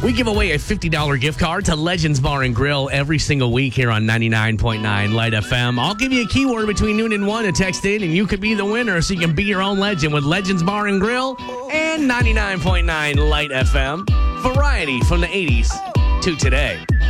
We give away a $50 gift card to Legends Bar and Grill every single week here on 99.9 Light FM. I'll give you a keyword between noon and 1 to text in, and you could be the winner so you can be your own legend with Legends Bar and Grill and 99.9 Light FM. Variety from the 80s to today.